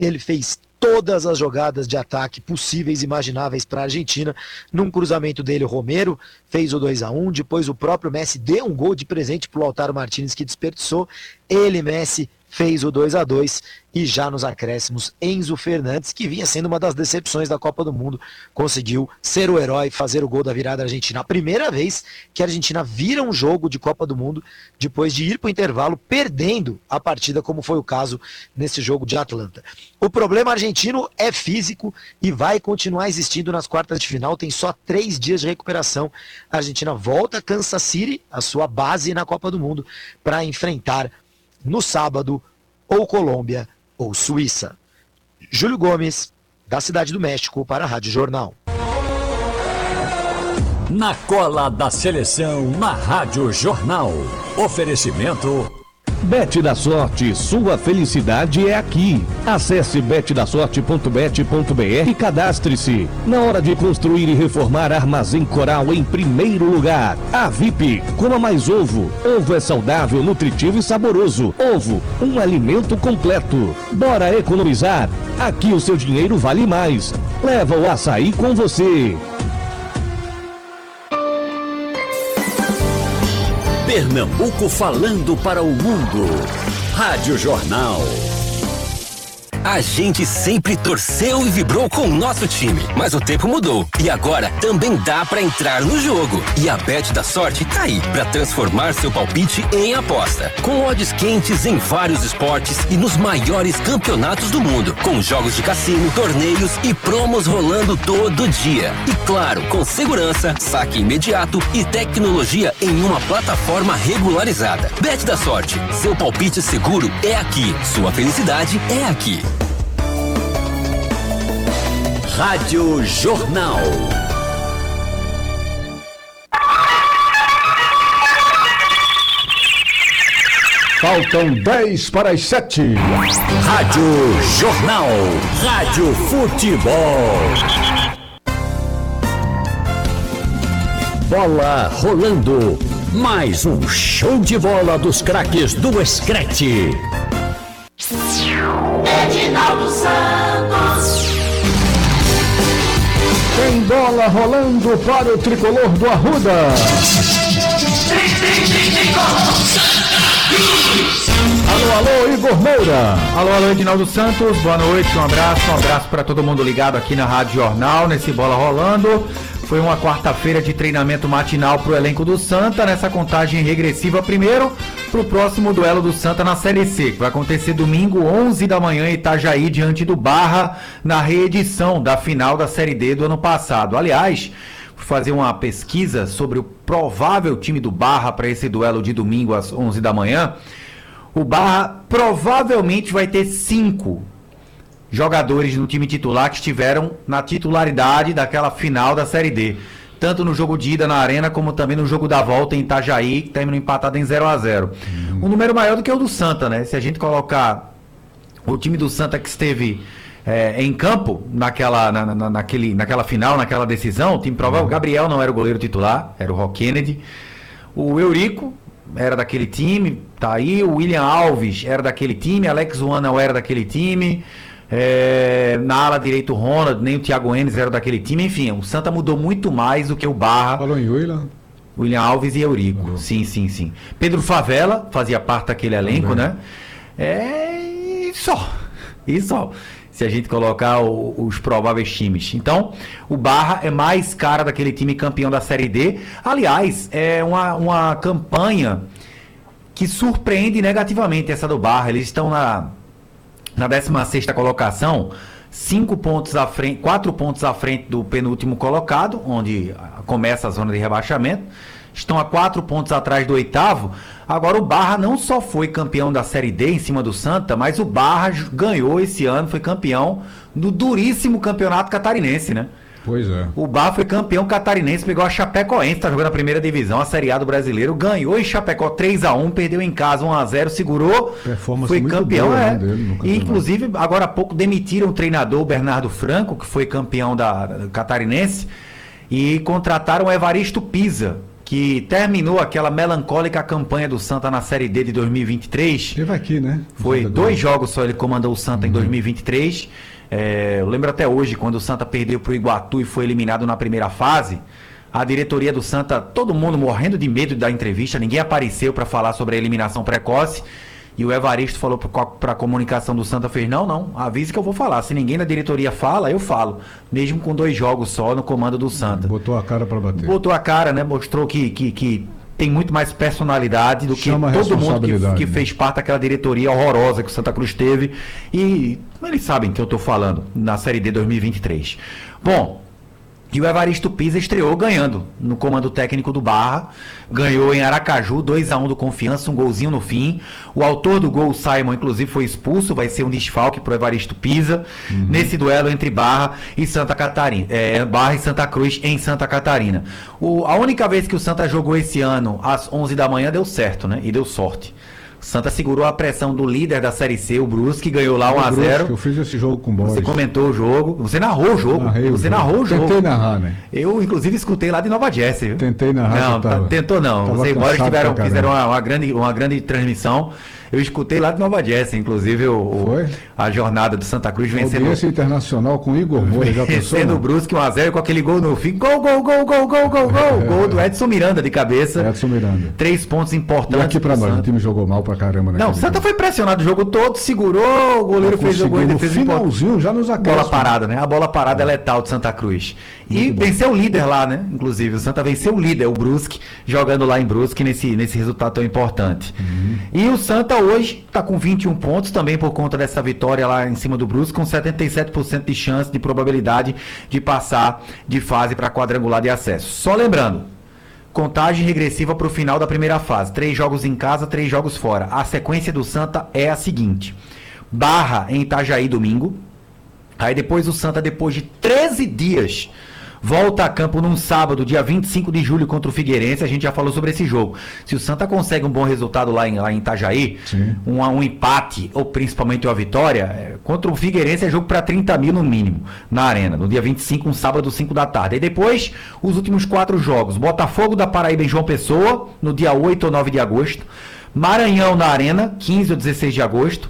Ele fez todas as jogadas de ataque possíveis e imagináveis para a Argentina. Num cruzamento dele, o Romero fez o 2-1, depois o próprio Messi deu um gol de presente para o Lautaro Martínez, que desperdiçou. Ele, Messi, fez o 2-2 e já nos acréscimos, Enzo Fernandes, que vinha sendo uma das decepções da Copa do Mundo, conseguiu ser o herói, fazer o gol da virada argentina. A primeira vez que a Argentina vira um jogo de Copa do Mundo depois de ir para o intervalo perdendo a partida, como foi o caso nesse jogo de Atlanta. O problema argentino é físico e vai continuar existindo nas quartas de final, tem só 3 dias de recuperação. A Argentina volta a Kansas City, a sua base na Copa do Mundo, para enfrentar no sábado, ou Colômbia, ou Suíça. Júlio Gomes, da Cidade do México, para a Rádio Jornal. Na cola da seleção, na Rádio Jornal. Oferecimento... Bet da Sorte, sua felicidade é aqui. Acesse betdasorte.bet.br e cadastre-se. Na hora de construir e reformar, Armazém Coral em primeiro lugar. A VIP, coma mais ovo. Ovo é saudável, nutritivo e saboroso. Ovo, um alimento completo. Bora economizar? Aqui o seu dinheiro vale mais. Leva o açaí com você. Pernambuco falando para o mundo. Rádio Jornal. A gente sempre torceu e vibrou com o nosso time, mas o tempo mudou e agora também dá pra entrar no jogo. E a Bet da Sorte tá aí pra transformar seu palpite em aposta. Com odds quentes em vários esportes e nos maiores campeonatos do mundo, com jogos de cassino, torneios e promos rolando todo dia. E claro, com segurança, saque imediato e tecnologia em uma plataforma regularizada. Bet da Sorte, seu palpite seguro é aqui, sua felicidade é aqui. Rádio Jornal. Faltam 10 para as 7. Rádio Jornal. Rádio Futebol. Bola rolando. Mais um show de bola dos craques do Screte. Edinaldo Santos. Tem bola rolando para o tricolor do Arruda. Alô, Igor Moura. Alô, Edinaldo Santos, boa noite, um abraço para todo mundo ligado aqui na Rádio Jornal, nesse Bola Rolando. Foi uma quarta-feira de treinamento matinal para o elenco do Santa, nessa contagem regressiva primeiro para o próximo duelo do Santa na Série C, que vai acontecer domingo, 11 da manhã, em Itajaí, diante do Barra, na reedição da final da Série D do ano passado. Aliás, fui fazer uma pesquisa sobre o provável time do Barra para esse duelo de domingo às 11 da manhã. O Barra provavelmente vai ter 5 jogadores no time titular que estiveram na titularidade daquela final da Série D. Tanto no jogo de ida na Arena, como também no jogo da volta em Itajaí, que terminou empatado em 0-0. Um número maior do que o do Santa, né? Se a gente colocar o time do Santa que esteve em campo naquela final, naquela decisão, o time provável, o Gabriel não era o goleiro titular, era o Rock Kennedy. O Eurico era daquele time, tá aí. O William Alves era daquele time, Alex Wanel era daquele time. Na ala direito, o Ronald, nem o Thiago Enes era daquele time. Enfim, o Santa mudou muito mais do que o Barra. Falou em William Alves e Eurico. Sim. Pedro Favela fazia parte daquele elenco, né? E só. Se a gente colocar os prováveis times. Então, o Barra é mais cara daquele time campeão da Série D. Aliás, é uma campanha que surpreende negativamente essa do Barra. Eles estão na 16ª colocação, 4 pontos à frente do penúltimo colocado, onde começa a zona de rebaixamento. Estão a 4 pontos atrás do 8º. Agora o Barra não só foi campeão da Série D em cima do Santa, mas o Barra ganhou esse ano, foi campeão do duríssimo campeonato catarinense, né? Pois é. O Barra foi campeão catarinense, pegou a Chapecoense, tá jogando a primeira divisão, a Série A do Brasileiro, ganhou em Chapecó 3-1, perdeu em casa 1-0, segurou, performance foi muito campeão, boa, dele e inclusive agora há pouco demitiram o treinador Bernardo Franco, que foi campeão da catarinense, e contrataram o Evaristo Pisa, que terminou aquela melancólica campanha do Santa na Série D de 2023. Teve aqui, né? Foi 2 jogos só ele comandou o Santa em 2023. Eu lembro até hoje, quando o Santa perdeu para o Iguatu e foi eliminado na primeira fase, a diretoria do Santa, todo mundo morrendo de medo da entrevista, ninguém apareceu para falar sobre a eliminação precoce. E o Evaristo falou para a comunicação do Santa, fez, não, avise que eu vou falar. Se ninguém da diretoria fala, eu falo. Mesmo com 2 jogos só no comando do Santa. Botou a cara para bater. Botou a cara, né? Mostrou que tem muito mais personalidade do que todo mundo que fez parte daquela diretoria horrorosa que o Santa Cruz teve. E eles sabem que eu estou falando na Série D 2023. Bom, e o Evaristo Pisa estreou ganhando no comando técnico do Barra. Ganhou em Aracaju, 2-1 do Confiança, um golzinho no fim. O autor do gol, o Simon, inclusive foi expulso, vai ser um desfalque para o Evaristo Pisa, nesse duelo entre Barra e Santa Catarina. Barra e Santa Cruz em Santa Catarina. A única vez que o Santa jogou esse ano, às 11 da manhã, deu certo, né? E deu sorte. Santa segurou a pressão do líder da Série C, o Brusque, ganhou lá 1-0. Eu fiz esse jogo com o Boris. Você comentou o jogo, você narrou o jogo. Narrou o jogo. Tentei narrar, né? Eu, inclusive, escutei lá de Nova Jersey. Viu? Tentei narrar. Não, tentou não. Você e Boris fizeram uma grande transmissão. Eu escutei lá de Nova Jersey, inclusive, a jornada do Santa Cruz vencendo. Audiência internacional com Igor Moura, já pensou? Vencendo o Brusque 1-0 com aquele gol no fim. Gol! Gol do Edson Miranda de cabeça. Edson Miranda. 3 pontos importantes. E aqui pra nós, o time jogou mal pra caramba, né? Não, o Santa foi pressionado o jogo todo, segurou, o goleiro fez o gol de defesa. No finalzinho, já nos acréscimos. Bola parada, né? A bola parada é letal de Santa Cruz. E venceu o líder lá, né? Inclusive, o Santa venceu o líder, o Brusque, jogando lá em Brusque nesse resultado tão importante. E o Santa hoje está com 21 pontos, também por conta dessa vitória lá em cima do Brusque, com 77% de chance, de probabilidade de passar de fase para quadrangular de acesso. Só lembrando, contagem regressiva para o final da primeira fase. 3 jogos em casa, 3 jogos fora. A sequência do Santa é a seguinte: Barra em Itajaí domingo. Aí depois o Santa, depois de 13 dias, volta a campo num sábado, dia 25 de julho, contra o Figueirense. A gente já falou sobre esse jogo. Se o Santa consegue um bom resultado lá em Itajaí, um empate, ou principalmente uma vitória, contra o Figueirense é jogo para 30 mil no mínimo, na Arena. No dia 25, um sábado, 5 da tarde. E depois, os últimos 4 jogos. Botafogo da Paraíba em João Pessoa, no dia 8 ou 9 de agosto. Maranhão na Arena, 15 ou 16 de agosto.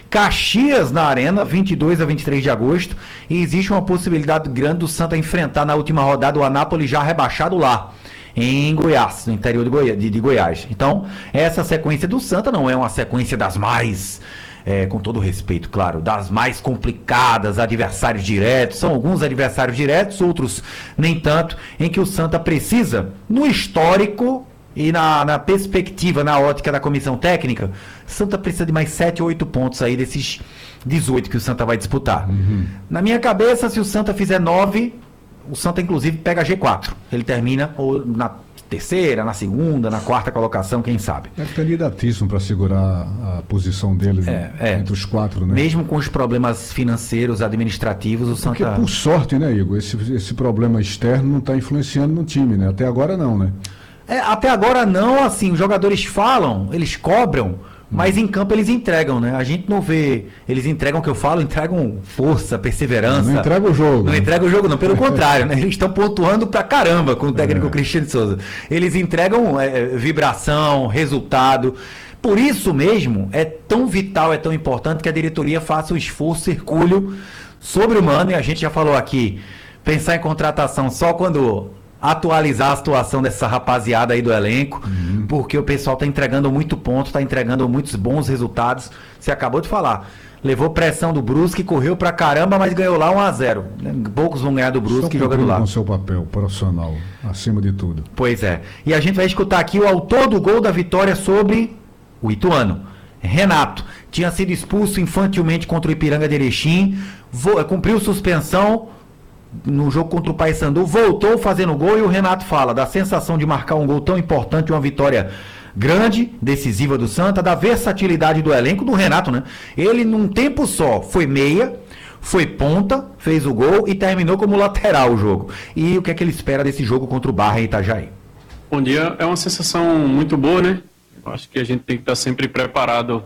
Caxias na Arena, 22 a 23 de agosto. E existe uma possibilidade grande do Santa enfrentar na última rodada o Anápolis já rebaixado lá, em Goiás, no interior de Goiás. Então, essa sequência do Santa não é uma sequência das mais, com todo respeito, claro, das mais complicadas, adversários diretos. São alguns adversários diretos, outros nem tanto, em que o Santa precisa, no histórico e na perspectiva, na ótica da comissão técnica, Santa precisa de mais 7 ou 8 pontos aí desses 18 que o Santa vai disputar. Na minha cabeça, se o Santa fizer 9, o Santa inclusive pega G4. Ele termina ou na terceira, na segunda, na quarta colocação, quem sabe. É candidatíssimo para segurar a posição dele entre os 4, né? Mesmo com os problemas financeiros, administrativos, o Santa... Porque por sorte, né, Igor, esse problema externo não está influenciando no time, né? Até agora não, né? Até agora não, assim, os jogadores falam, eles cobram, mas em campo eles entregam, né? A gente não vê, eles entregam o que eu falo, entregam força, perseverança. Não entrega o jogo. Não entrega o jogo, não, pelo contrário, né? Eles estão pontuando pra caramba com o técnico Cristiano Souza. Eles entregam vibração, resultado. Por isso mesmo, é tão vital, é tão importante que a diretoria faça o esforço hercúleo sobre-humano, e a gente já falou aqui, pensar em contratação só quando atualizar a situação dessa rapaziada aí do elenco, porque o pessoal tá entregando muito ponto, tá entregando muitos bons resultados. Você acabou de falar, levou pressão do Brusque, correu pra caramba, mas ganhou lá 1-0. Poucos vão ganhar do Brusque jogando lá. Com seu papel profissional, acima de tudo. Pois é. E a gente vai escutar aqui o autor do gol da vitória sobre o Ituano, Renato. Tinha sido expulso infantilmente contra o Ipiranga de Erechim, cumpriu suspensão no jogo contra o Paysandu, voltou fazendo gol, e o Renato fala da sensação de marcar um gol tão importante, uma vitória grande, decisiva do Santa, da versatilidade do elenco do Renato, né? Ele num tempo só foi meia, foi ponta, fez o gol e terminou como lateral o jogo. E o que é que ele espera desse jogo contra o Barra em Itajaí? Bom dia, é uma sensação muito boa, né? Eu acho que a gente tem que estar sempre preparado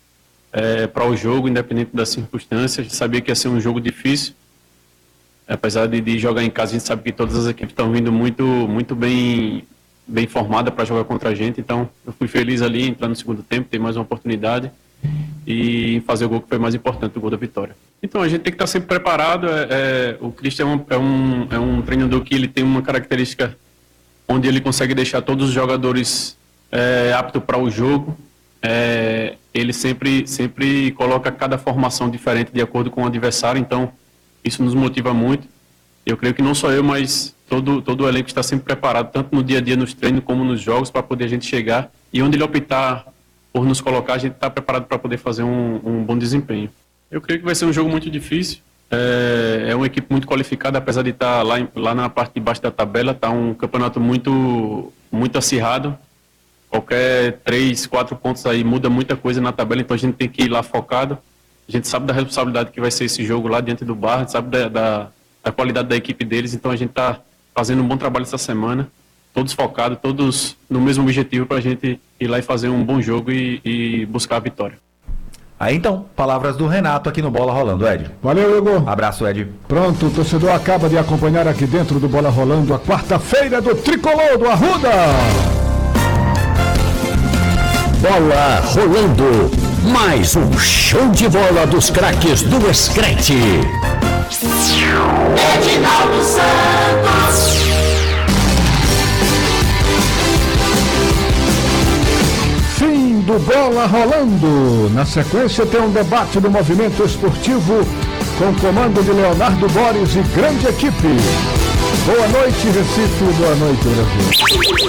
para o jogo, independente das circunstâncias. A gente sabia que ia ser um jogo difícil. Apesar de jogar em casa, a gente sabe que todas as equipes estão vindo muito bem bem formada para jogar contra a gente, então eu fui feliz ali, entrar no segundo tempo, ter mais uma oportunidade e fazer o gol que foi mais importante, o gol da vitória. Então a gente tem que estar sempre preparado. O Christian é um treinador que ele tem uma característica onde ele consegue deixar todos os jogadores aptos para o jogo. Ele sempre coloca cada formação diferente de acordo com o adversário, então isso nos motiva muito. Eu creio que não só eu, mas todo o elenco está sempre preparado, tanto no dia a dia, nos treinos, como nos jogos, para poder a gente chegar. E onde ele optar por nos colocar, a gente está preparado para poder fazer um bom desempenho. Eu creio que vai ser um jogo muito difícil. É uma equipe muito qualificada, apesar de estar lá na parte de baixo da tabela. Está um campeonato muito acirrado. Qualquer 3, 4 pontos aí muda muita coisa na tabela, então a gente tem que ir lá focado. A gente sabe da responsabilidade que vai ser esse jogo lá diante do Barra, sabe da qualidade da equipe deles, então a gente está fazendo um bom trabalho essa semana, todos focados, todos no mesmo objetivo para a gente ir lá e fazer um bom jogo e buscar a vitória. Aí então, palavras do Renato aqui no Bola Rolando, Ed. Valeu, Igor. Abraço, Ed. Pronto, o torcedor acaba de acompanhar aqui dentro do Bola Rolando a quarta-feira do Tricolor do Arruda. Bola rolando, mais um show de bola dos craques do Escrete. Edinaldo Santos. Fim do Bola Rolando. Na sequência tem um debate do movimento esportivo com comando de Leonardo Borges e grande equipe. Boa noite, Recife. Boa noite, Brasil.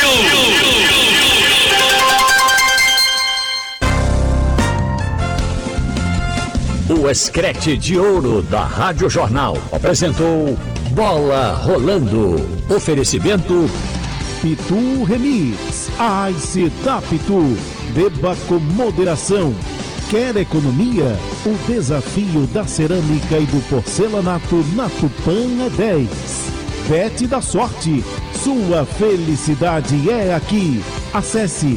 O Escrete de Ouro da Rádio Jornal apresentou Bola Rolando. Oferecimento Pitu Remix. Ice da Pitu. Beba com moderação. Quer economia? O desafio da cerâmica e do porcelanato na Tupã é 10. Bet da Sorte. Sua felicidade é aqui. Acesse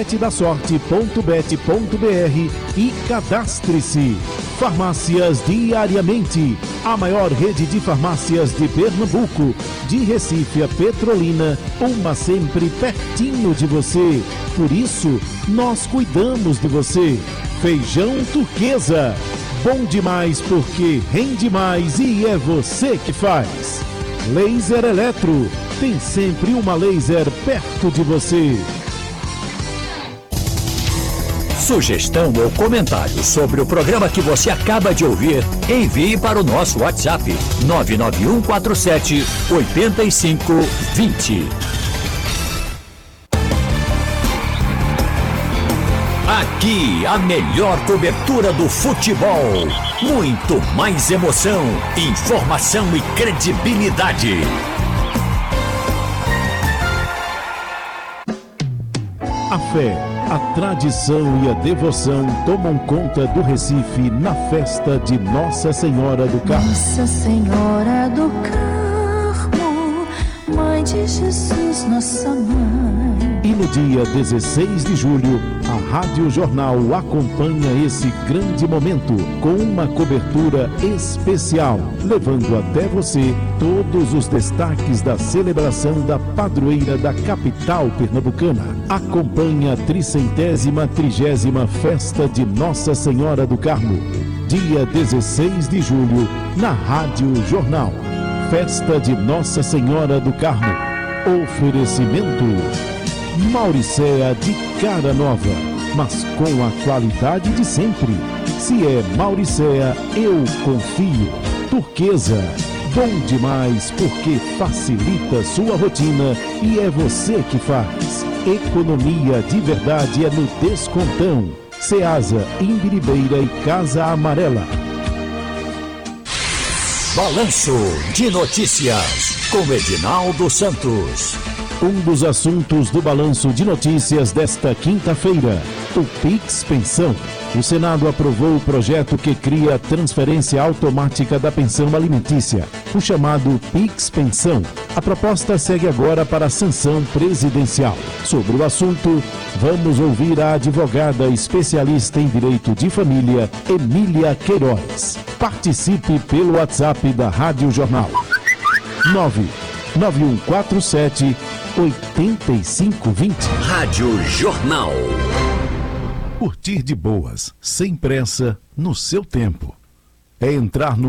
betdasorte.bet.br e cadastre-se. Farmácias Diariamente, a maior rede de farmácias de Pernambuco, de Recife a Petrolina, uma sempre pertinho de você. Por isso, nós cuidamos de você. Feijão Turquesa, bom demais porque rende mais e é você que faz. Laser Eletro, tem sempre uma laser perto de você. Sugestão ou comentário sobre o programa que você acaba de ouvir, envie para o nosso WhatsApp 99147-8520. Aqui a melhor cobertura do futebol. Muito mais emoção, informação e credibilidade. A fé, a tradição e a devoção tomam conta do Recife na festa de Nossa Senhora do Carmo. Nossa Senhora do Carmo, Mãe de Jesus, nossa mãe. E no dia 16 de julho, a Rádio Jornal acompanha esse grande momento com uma cobertura especial, levando até você todos os destaques da celebração da padroeira da capital pernambucana. Acompanhe a 330ª Festa de Nossa Senhora do Carmo, dia 16 de julho, na Rádio Jornal. Festa de Nossa Senhora do Carmo. Oferecimento Mauricéa de cara nova, mas com a qualidade de sempre. Se é Mauricéa, eu confio. Turquesa, bom demais porque facilita sua rotina e é você que faz. Economia de verdade é no Descontão. Ceasa, Imbiribeira e Casa Amarela. Balanço de Notícias com Edinaldo Santos. Um dos assuntos do Balanço de Notícias desta quinta-feira, o Pix Pensão. O Senado aprovou o projeto que cria a transferência automática da pensão alimentícia, o chamado Pix Pensão. A proposta segue agora para a sanção presidencial. Sobre o assunto, vamos ouvir a advogada especialista em direito de família, Emília Queiroz. Participe pelo WhatsApp da Rádio Jornal. 99147 8520. Rádio Jornal. Curtir de boas, sem pressa, no seu tempo. É entrar no